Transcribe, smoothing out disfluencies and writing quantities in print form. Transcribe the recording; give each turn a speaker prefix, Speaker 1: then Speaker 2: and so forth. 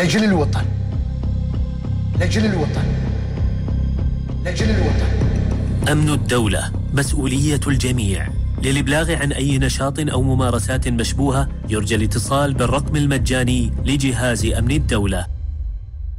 Speaker 1: لأجل الوطن، لأجل الوطن، لأجل الوطن.
Speaker 2: أمن الدولة مسؤولية الجميع. للإبلاغ عن أي نشاط أو ممارسات مشبوهة يرجى الاتصال بالرقم المجاني لجهاز أمن الدولة